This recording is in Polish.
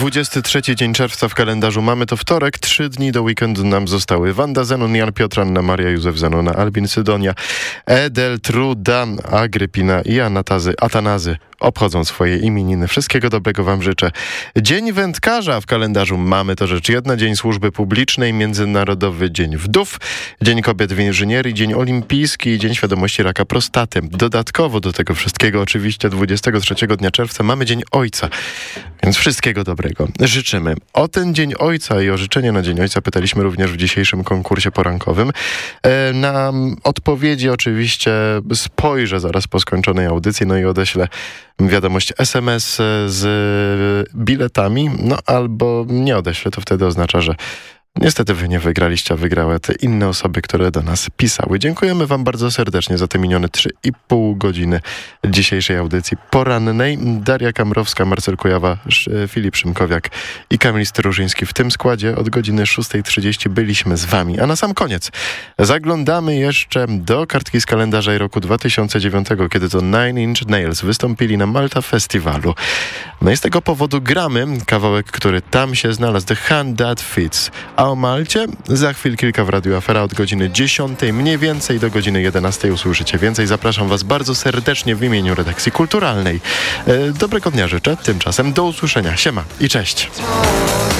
23 dzień czerwca w kalendarzu mamy, to wtorek, 3 dni do weekendu nam zostały. Wanda Zenon, Jan Piotr, Anna Maria, Józef Zenona, Albin Sydonia, Edel, Trudan, Agrypina i Atanazy obchodzą swoje imieniny. Wszystkiego dobrego wam życzę. Dzień wędkarza w kalendarzu mamy, to rzecz jedna. Dzień służby publicznej, Międzynarodowy Dzień Wdów, Dzień Kobiet w Inżynierii, Dzień Olimpijski i Dzień Świadomości Raka Prostaty. Dodatkowo do tego wszystkiego oczywiście 23 dnia czerwca mamy Dzień Ojca, więc wszystkiego dobrego życzymy. O ten Dzień Ojca i o życzenie na Dzień Ojca pytaliśmy również w dzisiejszym konkursie porankowym. Na odpowiedzi oczywiście spojrzę zaraz po skończonej audycji, no i odeślę wiadomość SMS z biletami, no albo nie odeślę, to wtedy oznacza, że niestety wy nie wygraliście, a wygrały te inne osoby, które do nas pisały. Dziękujemy wam bardzo serdecznie za te minione 3,5 godziny dzisiejszej audycji porannej. Daria Kamrowska, Marcel Kujawa, Filip Szymkowiak i Kamil Stróżyński w tym składzie. Od godziny 6:30 byliśmy z wami. A na sam koniec zaglądamy jeszcze do kartki z kalendarza i roku 2009, kiedy to Nine Inch Nails wystąpili na Malta Festiwalu. No i z tego powodu gramy kawałek, który tam się znalazł, The Hand That Fits. A o Malcie za chwilę kilka w Radiu Afera od godziny 10 mniej więcej do godziny 11 usłyszycie więcej. Zapraszam was bardzo serdecznie w imieniu redakcji kulturalnej. Dobrego dnia życzę, tymczasem do usłyszenia. Siema i cześć.